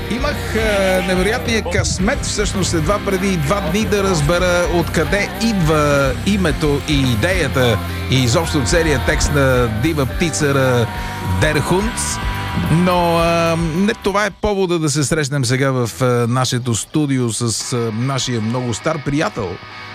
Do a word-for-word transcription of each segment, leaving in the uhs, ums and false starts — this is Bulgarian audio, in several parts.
Имах е, невероятния късмет, всъщност едва преди два дни да разбера откъде идва името и идеята и изобщо целият текст на Дива птицара Der Hund. Но а, не това е повода да се срещнем сега в а, нашето студио с а, нашия много стар приятел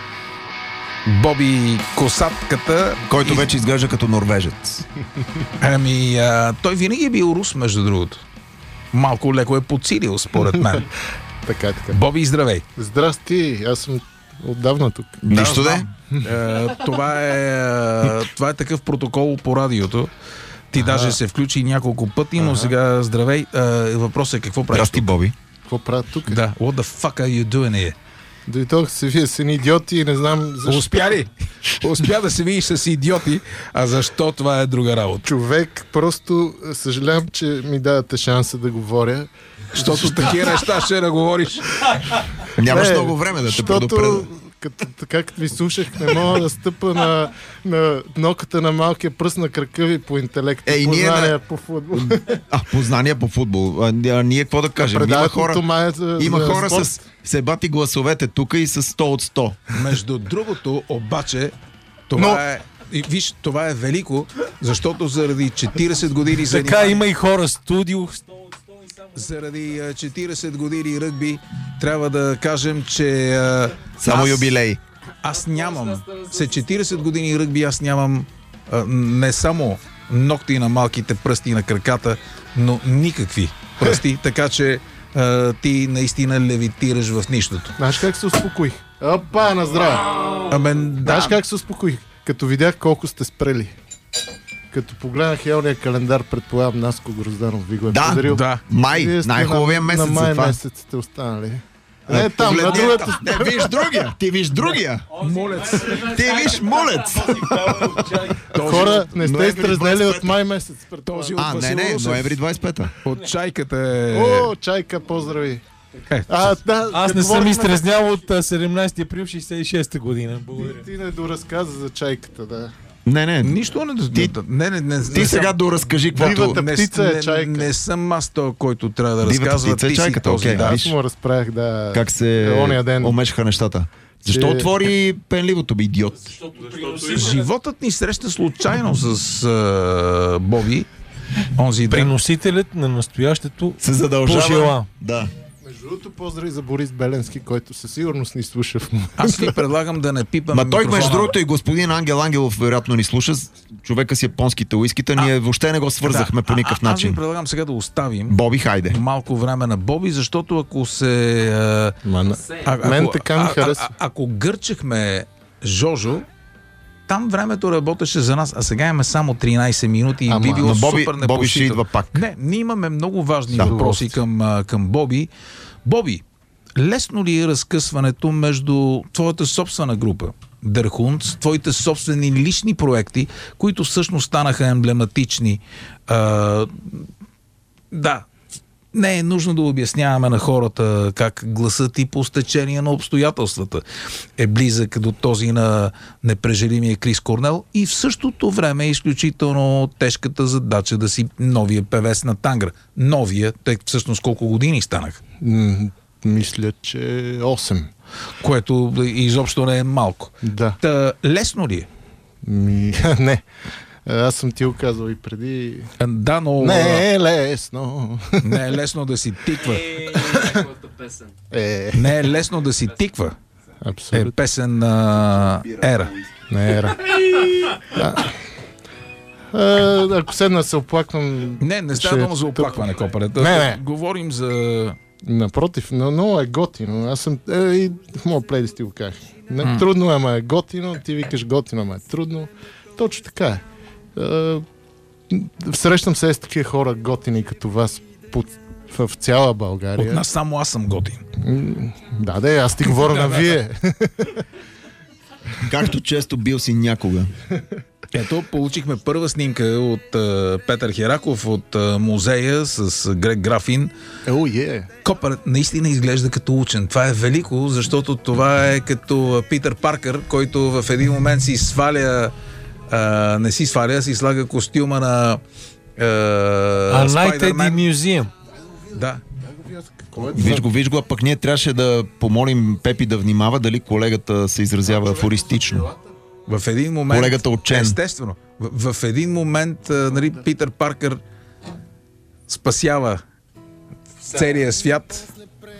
Боби Косатката, който вече изглежда като норвежец. Ами, а, той винаги е бил рус, между другото. Малко леко е подсилил, според мен. Така е, така. Боби, здравей! Здрасти, аз съм отдавна тук. Нищо да е? Това е, а, това е такъв протокол по радиото. Ти ага. даже се включи няколко пъти, но ага. сега здравей. А, въпросът е какво правиш? Здрасти, Боби. Какво правят тук? Да, what the fuck are you doing here? Дойдох се вие с едни идиоти и не знам защо. Успя ли? Успя да се видиш с идиоти, а защо това е друга работа? Човек, просто съжалявам, че ми давате шанса да говоря. Защото такива неща ще да говориш. Нямаш не, много време да те защото, предупредя. Като, така като ви слушах, не мога да стъпа на, на ноката на малкия пръст на кръка ви по интелект. Е, познания на... по футбол. А, познания по футбол. А, а ние какво да кажем? Има хора, за, има за хора спорт. с себати гласовете тук и с сто от сто. Между другото, обаче, това Но... е... И, виж, това е велико, защото заради четирийсет години... Така има и хора студио. Заради четирийсет години ръгби трябва да кажем, че... А, Само аз, юбилей. Аз нямам. След четирийсет години ръгби аз нямам а, не само ногти на малките пръсти на краката, но никакви пръсти, така че а, ти наистина левитираш в нищото. Знаеш как се успокоих? Опа, на здраве! Амен, да. Знаеш как се успокоих? Като видях колко сте спрели. Като погледнах елния календар, предполагам, Наско Грозданов ви го е Да, подарил. да. Май, Вие сте най-хубавия на, месец на май за това. месец сте останали. Не, там, на Погледни, другата. Не, виж другия. Ти виж другия. Молец. Ти виж молец. Хора, не сте ноември изтрезнели двадесет и пета. от май месец. предполагам. Този от А, не, Васил не, Русев. ноември двадесет и пета. От чайката е... О, чайка, поздрави. Е, А, да, Аз като не съм говорим- изтрезнявал от а, седемнадесети април шейсет и шеста година. Благодаря. Ти, ти не доразказа за чайката, да. Не, не. Нищо не... Ти- не, не, не, Ти не сега съм- доразкажи каквото... Дивата не, птица е не, чайка. не съм аз той, който трябва да Дивата разказва. птица е Ти си чайката, този, окей. да. Аз виж. му разправях, да. Как се ония ден. омешаха нещата. Защо Че- отвори пенливото би, идиот? Животът ни среща случайно с а, Боби. Онзи ден. Приносителят на настоящето Се задължава. пожела. Да. Между другото, поздрави за Борис Беленски, който със сигурност ни слуша в момента. Аз ви предлагам да не пипаме Ма той, между микрофона. другото, и господин Ангел Ангелов вероятно ни слуша. Човека с японските уискита. Ние въобще не го свързахме Да, по никакъв а, а, Аз начин. ви предлагам сега да оставим Боби, хайде. малко време на Боби, защото ако се... А, Мана. а, ако, Мен така ми а, харесва. а, а, ако гърчехме Жожо, там времето работеше за нас, а сега имаме само тринадесет минути и Ама, би било но Боби, супер Боби ще непростително. идва пак. Не, ние имаме много важни Да. въпроси към, а, към Боби. Боби, лесно ли е разкъсването между твоята собствена група, Der Hund, твоите собствени лични проекти, които всъщност станаха емблематични? А, да, не е нужно да обясняваме на хората как гласът и по стечение на обстоятелствата е близък до този на непрежалимия Крис Корнел и в същото време е изключително тежката задача да си новия певец на Тангра. Новия, тъй всъщност колко години станах, М, Мисля, че осем. което изобщо не е малко. Да. Та, лесно ли е? Ми, не. Аз съм ти го казал и преди. Да, но Не е лесно. не е лесно да си тиква. Е, Не е лесно да си тиква. Е абсолютно. песен на Ера. Не е. Да. А, ако седна се оплаквам... Не, не става ще- дума за оплакване, копале. Не, не. Говорим за... Напротив, но много е готино. Аз съм... Е, и в моя плейлист ти го казах. Не, трудно е, ама е готино. Ти викаш готино, ама е трудно. Точно така е. А, срещам се с такива хора готини като вас по, в, в цяла България. От нас само аз съм готин. М, Да, да, аз ти говоря на вие. Както често бил си някога. Ето, получихме първа снимка от а, Петър Хераков от а, музея с а, Грег Графин. О, е. Копър наистина изглежда като учен. Това е велико, защото това е като а, Питър Паркър, който в един момент си сваля, а, не си сваля, си слага костюма на а, A Night at the Спайдермен. Museum. Да. Виж го, виж го, а пък ние трябваше да помолим Пепи да внимава дали колегата се изразява афористично. В един момент... Колегата от Чен. Естествено. В, в един момент а, нали, Питър Паркър спасява целия свят.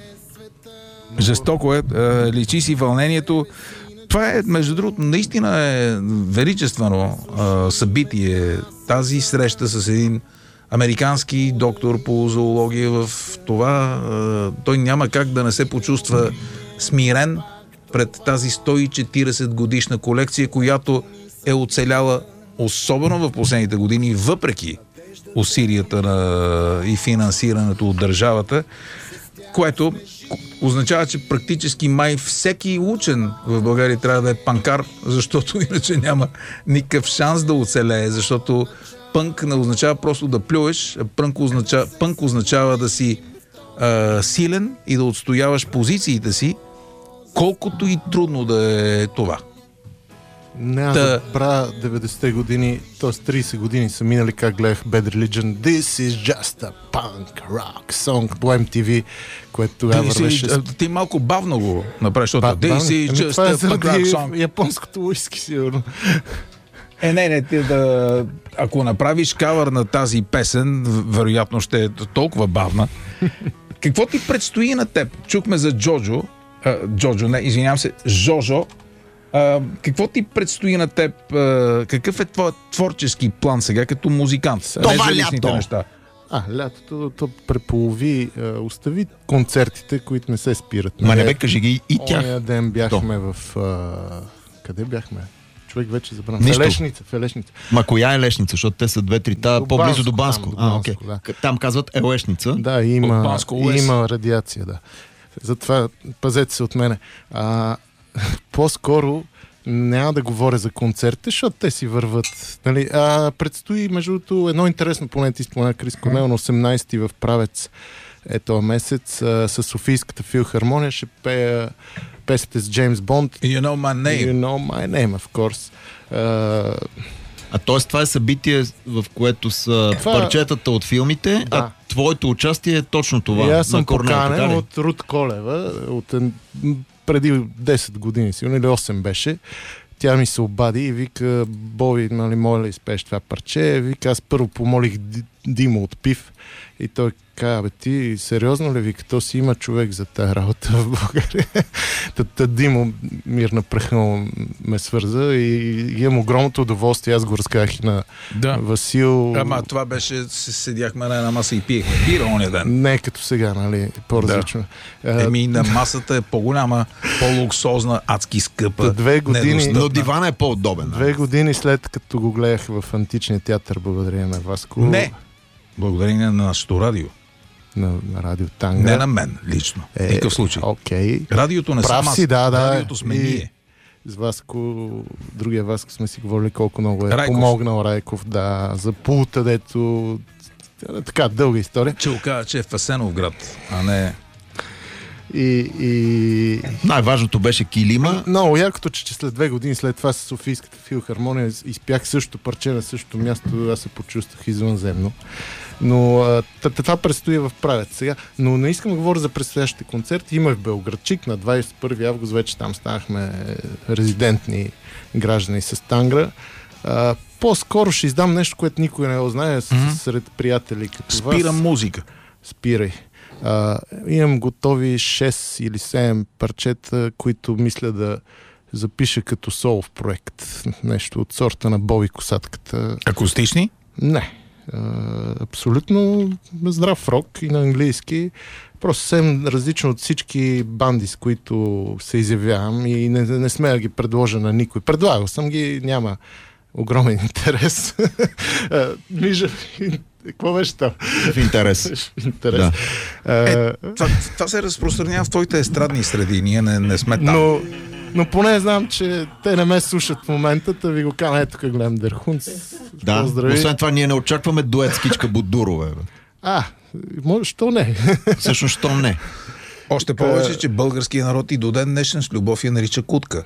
Жестоко е. А, личи си вълнението. Това е, между другото, наистина е величествено а, събитие. Тази среща с един американски доктор по зоология в това. А, той няма как да не се почувства смирен пред тази сто и четиридесет годишна колекция, която е оцеляла особено в последните години, въпреки усилията на и финансирането от държавата, което означава, че практически май всеки учен в България трябва да е панкар, защото иначе няма никакъв шанс да оцелее, защото пънк не означава просто да плюеш, а пънк означава, пънк означава да си а, силен и да отстояваш позициите си, колкото и трудно да е това. Няма Та- да правя деветдесетте години, т.е. тридесет години са минали, как гледах Bad Religion. This is just a punk rock song по Ем Ти Ви, което тогава Ти, вървеше... си, ти малко бавно го направиш, защото Ба- This бавни. is Ами, just това е a punk rock заради song. японското уиски, сигурно. Е, не, не, ти да... Ако направиш кавър на тази песен, вероятно ще е толкова бавна. Какво ти предстои на теб? Чухме за Джоджо. А, Джоджо, не, извинявам се, Жожо. А, какво ти предстои на теб? А, какъв е твой творчески план сега като музикант? Това Не за личните лято! неща. А, лятото то преполови, а, остави концертите, които не се спират. Ма не Нали? бе, кажи ги и тях. Оня ден бяхме в... А... Къде бяхме? Човек вече забран. Нищо. Фелешница, Фелешница. Ма коя е Лешница? Защото те са две-три. Та До по-близо до Банско, Банско. там, до А, окей. Банско, да. Там казват Елешница. Да, има, От Банско Уест. има радиация, да. Затова пазете се от мене. А, по-скоро няма да говоря за концертите, защото те си върват. Нали? А, предстои, между другото, едно интересно, поне ти спомена, Крис Корнел, на осемнайсети в Правец е този месец а, с Софийската филхармония ще пея песните с Джеймс Бонд. You know my name. You know my name, of course. А, А т.е. това е събитие, в което са Това- парчетата от филмите, а Да. твоето участие е точно това. И аз съм на Корнел, така поканен ли? от Рут Колева, от, ен- м, преди десет години, сигурно или осем беше. Тя ми се обади и вика: Боби, нали, моля да изпееш това парче. Вика, аз първо помолих Ди- Димо от Пив и той каза: бе, ти сериозно ли? Вика, то си има човек за тази работа в България. Та, та Димо, мир на праха му, ме свърза и имам огромното удоволствие. Аз го разказах и на Да. Васил. Ама това беше, се- седяхме на една маса и пиехме бира оня ден. Не като сега, нали, по-различно. Да. Еми, на масата е по-голяма, по-луксозна, адски скъпа. Та две години- недостъпна. Но дивана е по-удобен. Две години след като го гледах в Античния театър, благодарение на Васко. Не, благодарение на нашето радио. На, на Радио Танга. Не на мен, лично. В никакъв случай. Окей. Радиото не Прав съм аз. си, да, да. Радиото сме И ние. С Васко, другия Васко сме си говорили колко много е Райков. помогнал Райков, да, за пулта, дето така дълга история. Че оказа, че е в Асеновград, а не... И, и... Най-важното беше килима. Много якото, че, че след две години след това с Софийската филхармония изпях същото парче на същото място, аз се почувствах извънземно. Но а, т- т- това предстои в Правец сега. Но не искам да говоря за предстоящите концерти. Има в Белградчик на двайсет и първи август, вече там станахме резидентни граждани с Тангра. А, по-скоро ще издам нещо, което никой не го знае, с- Мгм. сред приятели като вас. Спирам музика. Спирай. А, имам готови шест или седем парчета, които мисля да запиша като солов проект. Нещо от сорта на Боби Косатката. Акустични? Не. А, абсолютно здрав рок и на английски. Просто съвсем различно от всички банди, с които се изявявам и не, не смея да ги предложа на никой. Предлагал съм ги, няма огромен интерес. А, Вижда, какво беше там? В интерес. Интерес. Да. А, Това, това се разпространява в твоите естрадни среди. Ние не, не сме там. но, но поне знам, че те не ме слушат в момента, да ви го кана, ето тук голям Дерхунц. Да. Поздрави. Освен това, ние не очакваме дует с Кичка Будурова. бе. А, може, що не? Всъщност, що не? Още повече, че българският народ и до ден днешен с любов я нарича кутка.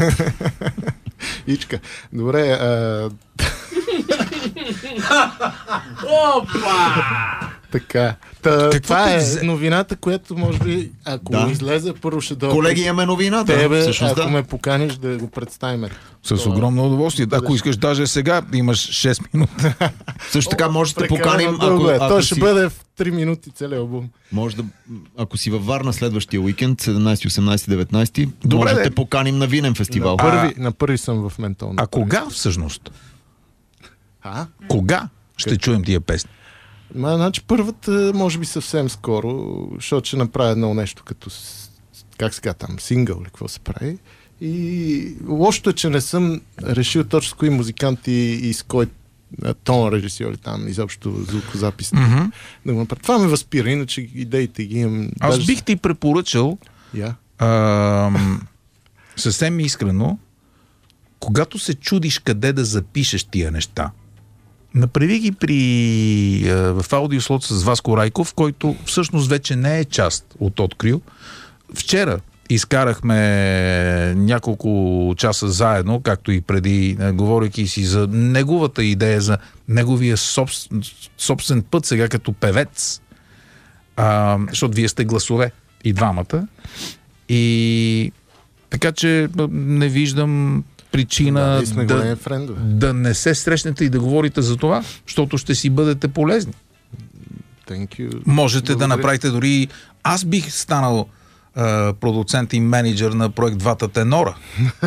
Ичка. Добре, а... така. Та, Какво това пък е взе- новината, която може би, ако Да. излезе, първо ще дойде. Колеги, имаме новина. Да, Тебе, всъщност, ако да. ме поканиш да го представим. С огромно удоволствие. Ако искаш даже сега, имаш шест минути. Също така може да те Прекалено поканим, дълго ако, е. ако Той си... ще бъде в три минути целият албум. Може да, ако си във Варна следващия уикенд, седемнайсети, осемнайсети, деветнайсети, Добре, може да де. те поканим на винен фестивал. На първи, на първи съм в Ментон. А кога всъщност? А? Кога ще чуем тия песни? Ма, значи първата може би съвсем скоро, защото ще направя едно нещо като, с- как сега там, сингъл или какво се прави. И лошото е, че не съм решил точно с кои музиканти и с кой а, тон режисьори там, изобщо звукозапис. Мгм. Да го направя. Това ме възпира, иначе идеите ги имам. Аз даже- бих ти препоръчал Я. ам, съвсем искрено, когато се чудиш къде да запишеш тия неща, направи ги при, а, в аудиослот с Васко Райков, който всъщност вече не е част от Открил. Вчера изкарахме няколко часа заедно, както и преди, а, говорейки си за неговата идея, за неговия собствен, собствен път сега като певец. А, защото вие сте гласове и двамата. И така че б, не виждам причина Да, и сме да, големи френдове. да не се срещнете и да говорите за това, защото ще си бъдете полезни. Thank you. Можете да Благодаря. направите дори... Аз бих станал а, продуцент и менеджер на проект Двата тенора.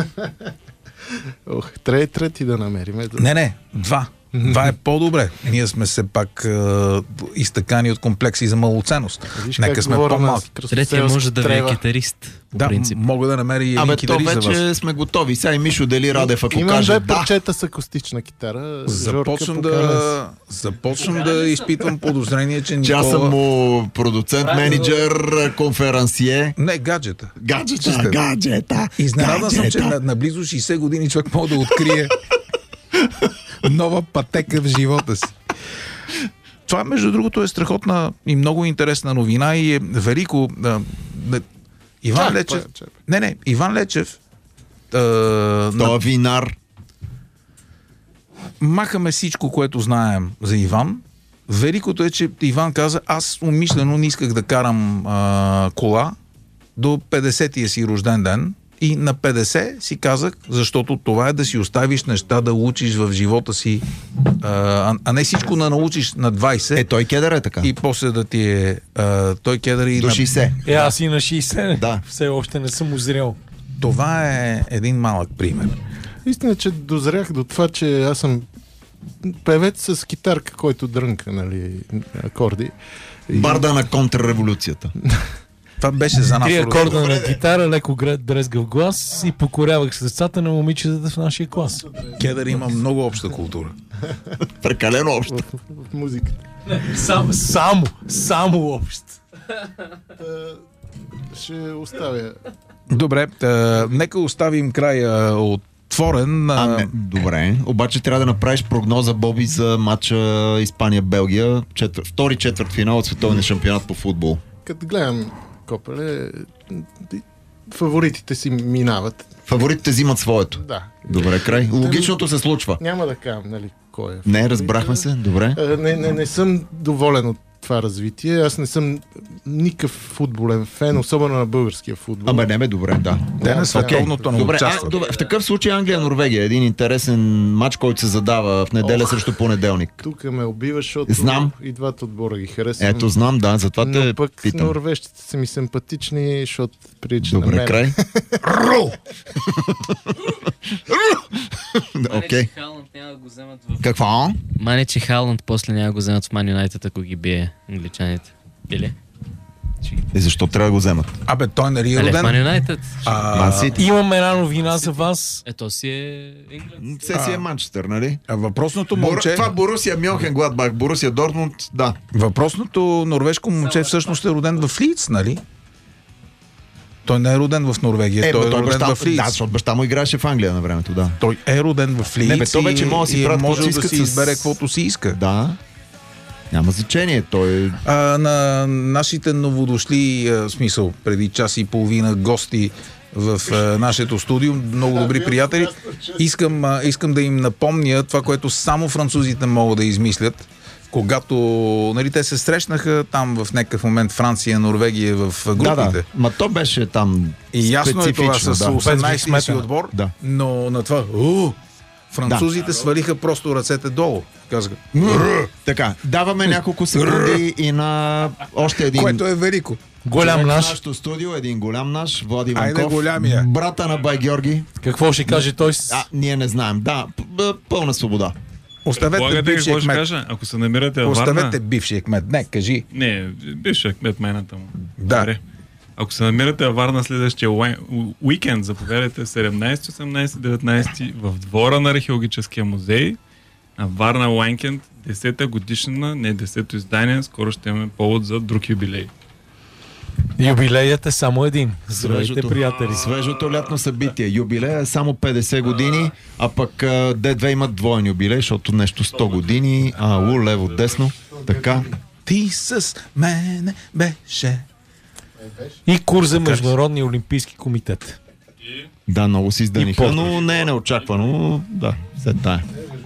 Ох, трябва и трети да намерим. Да... Не, не, два. Това е по-добре. Ние сме се пак а, изтъкани от комплекси за малоценност. Виж Нека как сме говоря на по-малки. Третия може да ви е трева. китарист. По Да, принцип. м- мога да намеря и един Абе, то китарист за вас. вече сме готови. Сега и Мишо Дели Радев, ако Имам каже две да, парчета с акустична китара. Започвам Жорка, поканен да, започвам да изпитвам подозрение, че че аз съм Никола... му продуцент, менеджер, конферансие. Не, гаджета. Гаджета, Честен. гаджета. Изненадан съм, че гаджета. на, на близо шейсет години човек може да открие нова пътека в живота си. Това, между другото, е страхотна и много интересна новина и е велико. А, не, Иван Чак, Лечев... па, чак. Не, не, Иван Лечев а, на, Той е винар. махаме всичко, което знаем за Иван. Великото е, че Иван каза, аз умишлено не исках да карам а, кола до петдесетия си рожден ден и на петдесет си казах, защото това е да си оставиш неща да учиш в живота си, а, а не всичко да научиш на двайсет Е, той кедър е така. и после да ти е а, той кедър и До на... шейсет. Е, аз и на шейсет. Да. Все още не съм озрял. Това е един малък пример. Истина, че дозрях до това, че аз съм певец с китарка, който дрънка, нали, акорди. И... Барда на контрреволюцията. Това беше за нас. Три акорда на гитара, леко гре- дрезгав глас и покорявах с децата на момичетата в нашия клас. Кедър има много обща култура. Прекалено общо. в, в музиката. Сам, само, само общ. Ще оставя. Добре, а, нека оставим края отворен. А, А, не, добре. Обаче трябва да направиш прогноза, Боби, за матча Испания-Белгия. Четвър... Втори четвърт финал от световния шампионат по футбол. Като гледам Копеле, фаворитите си минават. Фаворитите взимат своето. Да. Добре, край. Логичното се случва. Няма да кажам, нали, кой е. Не, разбрахме се. Добре. А, Не, не, не съм доволен от това развитие. Аз не съм никакъв футболен фен, особено на българския футбол. Ама не, бе, добре, да. те на да, световното не Добре, а, участват. добре, в такъв случай Англия-Норвегия. Един интересен матч, който се задава в неделя Ох. срещу понеделник. Тук ме убива, защото Знам. и двата отбора ги харесвам. Ето, знам, да, затова Но те пък питам. норвежците са ми симпатични, защото прилича на Добре, мен. край. Ру! Окей. Халанд няма да го вземат в... Какво? Мане, че Халанд после няма да го вземат в Ман Юнайтед, ако ги бие англичаните. Или? И защо трябва да го вземат? Абе, той нали е Али в Ман роден? Юнайтед? Ман А, Сити. Имам една новина за вас. Ето си е Ингланд. Се си е Манчестър, нали? а въпросното Бор... момче, Това Борусия Мьонхен Гладбах, Борусия Дортмунд, да. въпросното норвежко момче всъщност е роден в Лиц, нали? Той не е роден в Норвегия, той е но роден баща, в Лиц. да, защото баща му играеше в Англия на времето, да. Той е роден в Лиц Не, бе, то вече и, може да си и е правят можел каквото да искат си с- избере каквото си иска. Да. Няма значение, той... А, на нашите новодошли, а, смисъл, преди час и половина гости в а, нашето студио, много добри приятели, искам, а, искам да им напомня това, което само французите могат да измислят, когато нали, те се срещнаха там в някакъв момент Франция, Норвегия в групите. Да, да. Ма то беше там И ясно е това с да. осемнайсети си отбор, Да. но на това у, французите да. свалиха просто ръцете долу. Казаха, Така, даваме няколко секунди и на още един... което е велико. Голям човек в наш. нашото студио, един голям наш, Влади Айде, Иванков, голямия. брата на Бай Георги. Какво ще каже той? С... А, ние не знаем. Да, п- пълна свобода. Оставете Предполагате бившия какво ще кмет. кажа? Ако се намирате във Варна... Оставете бившия кмет. Не, кажи. Не, бившия кмет майната му. Да. Добре. Ако се намирате във Варна следващия уай... уикенд, заповядайте седемнайсети, осемнайсети, деветнайсети в двора на Археологическия музей на Варна Уайкенд, десета годишна, не десето издание, скоро ще имаме повод за друг юбилей. Юбилеят е само един. Здравейте, Свежото. приятели. Свежото лятно събитие. Юбилея е само петдесет години, а пък а, Д две имат двоен юбилей, защото нещо сто години. А, у, лево, десно. Така. Ти с мене беше. И курс за Международния олимпийски комитет. Да, много си издъниха, И но не е неочаквано. Да, след тая.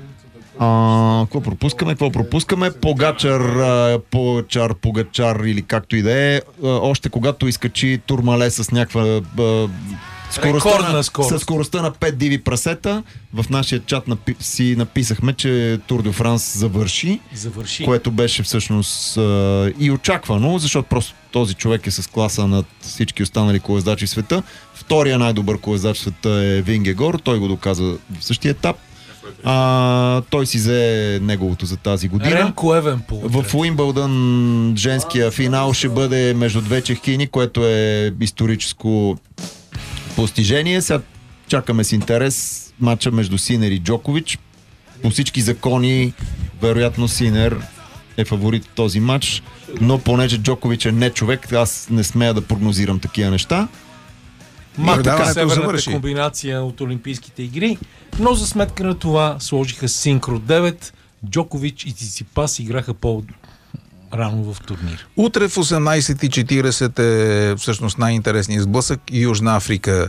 А, какво пропускаме? Какво пропускаме? Погачар, а, Погачар, Погачар или както и да е. А, още когато изкачи Турмале с някаква а, скоростта Рекордна на, скорост. със скоростта на пет диви прасета. В нашия чат напи, си написахме, че Тур де Франс завърши, Завърши. което беше всъщност а, и очаквано, защото просто този човек е с класа над всички останали колездачи в света. Втория най-добър колездач в света е Вингегор, той го доказа в същия етап. А, той си взе неговото за тази година. Ремко Евенпол. В Уимбълдън женския финал ще бъде между две чехини, което е историческо постижение. Сега чакаме с интерес матча между Синер и Джокович. По всички закони, вероятно Синер е фаворит в този матч, но понеже Джокович е не човек, аз не смея да прогнозирам такива неща. Ма така Предаването северната завърши. комбинация от Олимпийските игри, но за сметка на това сложиха Синкро девет, Джокович и Циципас играха по-рано в турнир. Утре в осемнайсет и четирийсет е всъщност най-интересният сблъсък. Южна Африка,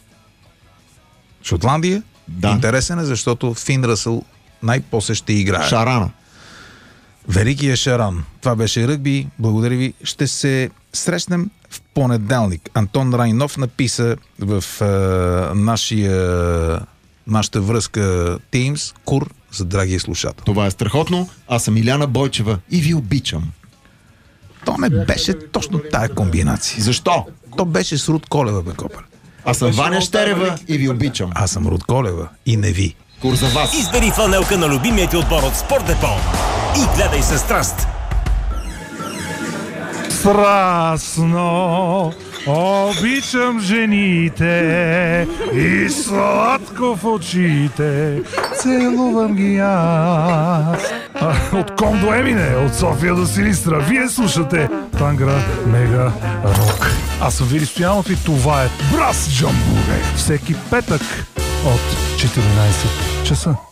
Шотландия. Да. Интересен е, защото Фин Ръсъл най-после ще играе. Шарана. Великия Шаран. Това беше ръгби. Благодаря ви. Ще се срещнем в понеделник. Антон Райнов написа в е, нашия, нашата връзка Teams кур за драгия слушател. Това е страхотно. Аз съм Иляна Бойчева и ви обичам. То не беше точно тая комбинация. Защо? То беше с Руд Колева, бе, Копър. Аз съм Ваня Щерева и ви обичам. Аз съм Руд Колева и не ви. Кур за вас. Избери фланелка на любимия ти отбор от Спорт Депо и гледай със страст. Страстно обичам жените и сладко в очите целувам ги аз. А, от Ком до Емине, от София до Силистра, вие слушате Тангра Мега Рок. Аз съм Вили Стоянов и това е Брас Джамбуре. Всеки петък от четиринайсет часа.